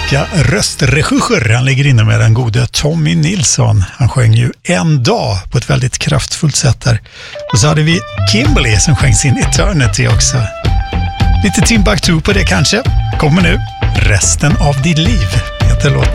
Vilka röstregisser han ligger inne med, den gode Tommy Nilsson. Han sjöng ju En dag på ett väldigt kraftfullt sätt där. Och så hade vi Kimberly som sjöng sin Eternity också. Lite Timbuktu på det kanske. Kommer nu. Resten av ditt liv heter låten.